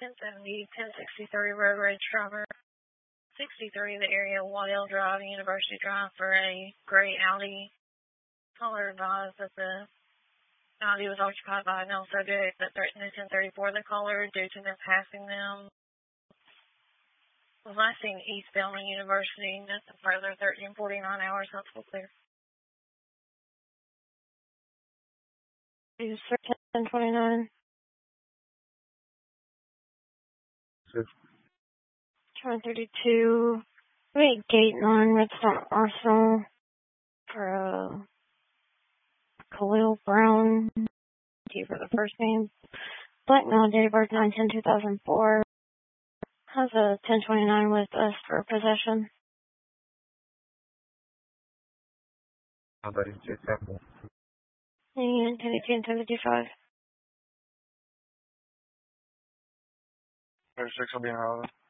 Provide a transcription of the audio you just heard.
1070, 1063 Road Rage Driver. 63, the area of Waddell Drive, University Drive for a gray Audi. Caller advised that the Audi was occupied by a known subject that threatened the 1034 the caller due to them passing them. Was last seen eastbound on University, nothing further, 1349 hours, helpful clear. Is 1029. 232. Wait, gate 9, Redstone Arsenal for Khalil Brown. T for the first name. Black male, date of birth 9/10/2004. Has a 1029 with us for possession. And 1055. 36 will be an hour.